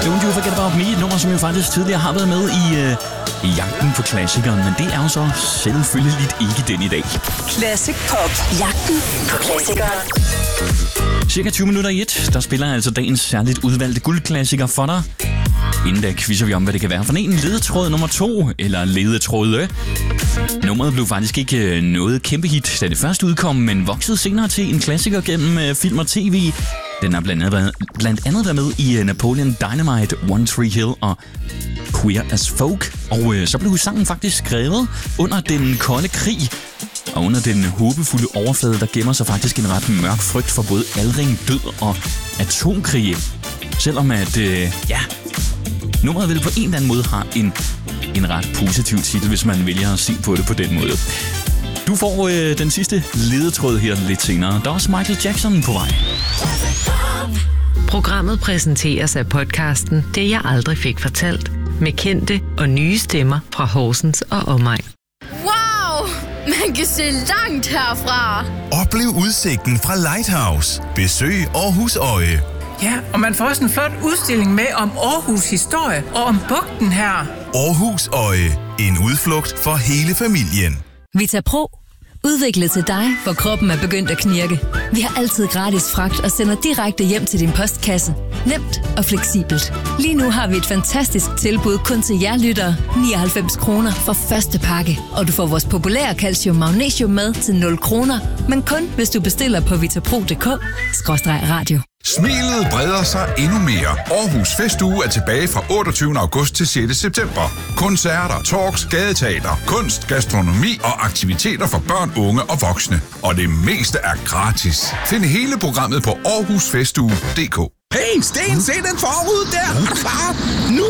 Don't You Forget About Me, et nummer, som jo faktisk tidligere har været med i jagten på klassikeren, men det er jo så selvfølgelig ikke den i dag. Classic Pop. Jagten på klassikeren. Cirka 20 minutter i et, der spiller altså dagens særligt udvalgte guldklassiker for dig. Inden da quizzer vi om, hvad det kan være for en ledetråd nummer 2, eller ledetråde. Nummeret blev faktisk ikke noget kæmpe hit, da det først udkom, men voksede senere til en klassiker gennem film og tv. Den har blandt andet været med i Napoleon Dynamite, One Tree Hill og Queer as Folk. Og så blev sangen faktisk skrevet under den kolde krig. Og under den håbefulde overflade, der gemmer sig faktisk en ret mørk frygt for både aldring, død og atomkrige. Selvom at, nummeret vel på en eller anden måde har en ret positiv titel, hvis man vælger at se på det på den måde. Du får den sidste ledetråd her lidt senere. Der er også Michael Jackson på vej. Programmet præsenteres af podcasten Det jeg aldrig fik fortalt, med kendte og nye stemmer fra Horsens og omegn. Wow! Man kan se langt herfra! Oplev udsigten fra Lighthouse. Besøg Aarhus Øje. Ja, og man får også en flot udstilling med om Aarhus historie og om bugten her. Aarhus Øje. En udflugt for hele familien. VitaPro. Udviklet til dig, hvor kroppen er begyndt at knirke. Vi har altid gratis fragt og sender direkte hjem til din postkasse. Nemt og fleksibelt. Lige nu har vi et fantastisk tilbud kun til jer lyttere. 99 kroner for første pakke. Og du får vores populære calcium magnesium med til 0 kroner. Men kun hvis du bestiller på vitapro.dk/radio. Smilet breder sig endnu mere. Aarhus Festuge er tilbage fra 28. august til 6. september. Koncerter, talks, gadeteater, kunst, gastronomi og aktiviteter for børn, unge og voksne. Og det meste er gratis. Find hele programmet på aarhusfestuge.dk. Hey, Sten, se den forud der! Er du klar? Nu!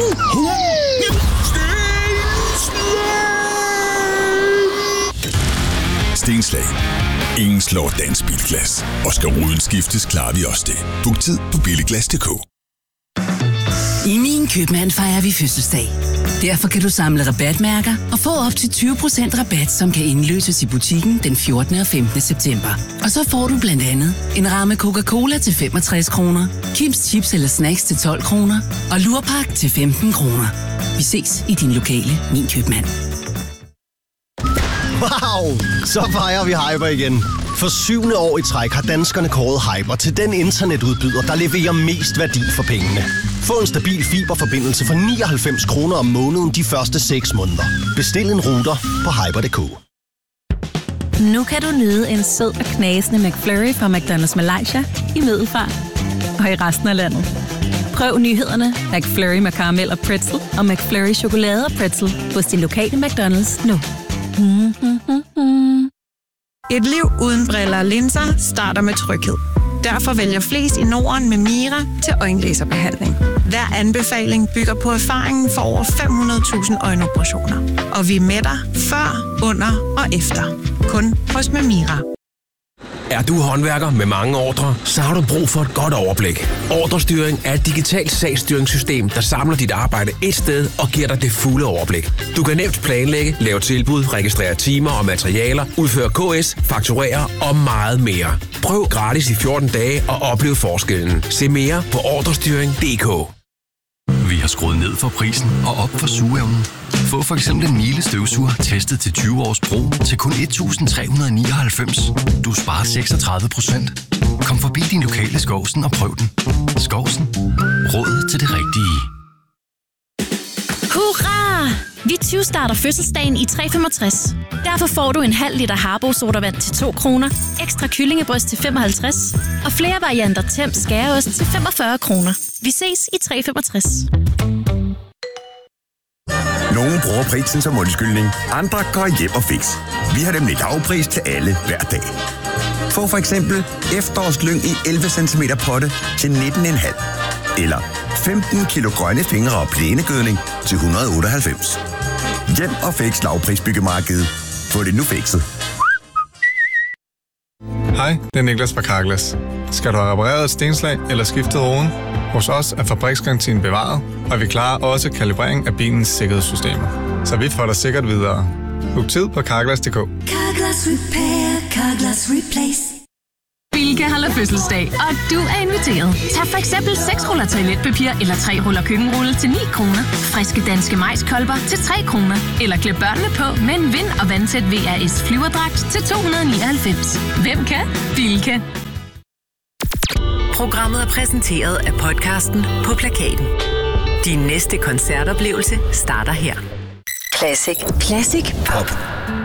Stenslag. Ingen slår dansk bilglas. Og skal ruden skiftes, klarer vi også det. Book tid på billiglas.dk. I Min Købmand fejrer vi fødselsdag. Derfor kan du samle rabatmærker og få op til 20% rabat, som kan indløses i butikken den 14. og 15. september. Og så får du blandt andet en ramme Coca-Cola til 65 kroner, Kims chips eller snacks til 12 kroner og lurpak til 15 kroner. Vi ses i din lokale Min Købmand. Wow! Så fejrer vi Hyper igen. For 7. år i træk har danskerne kåret Hyper til den internetudbyder, der leverer mest værdi for pengene. Få en stabil fiberforbindelse for 99 kroner om måneden de første 6 måneder. Bestil en router på hyper.dk. Nu kan du nyde en sød og knasende McFlurry fra McDonald's Malaysia i Middelfart og i resten af landet. Prøv nyhederne McFlurry med karamel og pretzel og McFlurry chokolade og pretzel hos din lokale McDonald's nu. Et liv uden briller og linser starter med tryghed. Derfor vælger flest i Norden med Mira til øjenlaserbehandling. Hver anbefaling bygger på erfaringen for over 500.000 øjenoperationer. Og vi er med dig før, under og efter. Kun hos Mira. Er du håndværker med mange ordrer, så har du brug for et godt overblik. Ordrestyring er et digitalt sagsstyringssystem, der samler dit arbejde et sted og giver dig det fulde overblik. Du kan nemt planlægge, lave tilbud, registrere timer og materialer, udføre KS, fakturere og meget mere. Prøv gratis i 14 dage og oplev forskellen. Se mere på ordrestyring.dk. Vi har skruet ned for prisen og op for sugeevnen. Få for eksempel en Miele støvsuger testet til 20 års brug til kun 1.399. Du sparer 36%. Kom forbi din lokale Skovsen og prøv den. Skovsen. Råd til det rigtige. Hurra! Vi 20 starter fødselsdagen i 365. Derfor får du en halv liter Harbo sodavand til 2 kroner, ekstra kyllingebryst til 55 og flere varianter Temp skæreost til 45 kroner. Vi ses i 365. Nogle bruger prisen som undskyldning, andre går hjem og fix. Vi har nemlig lavpris til alle hver dag. Få for eksempel efterårslyng i 11 cm potte til 19,5. Eller 15 kilo grønne fingre og plænegødning til 198. Hjem og fix lavprisbyggemarkedet. Få det nu fikset. Hej, det er Niklas fra Carglass. Skal du have repareret et stenslag eller skiftet ruden? Hos os er fabriksgarantien bevaret, og vi klarer også kalibrering af bilens sikkerhedssystemer. Så vi får dig sikkert videre. Book tid på Carglass.dk. Carglass Repair, Carglass Replace. Bilka holder fødselsdag, og du er inviteret. Tag for eksempel 6 ruller toiletpapir eller 3 ruller køkkenrulle til 9 kroner. Friske danske majskolber til 3 kroner. Eller klæd børnene på med en vind- og vandtæt VRS flyverdragt til 299. Hvem kan? Bilka. Programmet er præsenteret af podcasten På Plakaten. Din næste koncertoplevelse starter her. Classic. Classic Pop.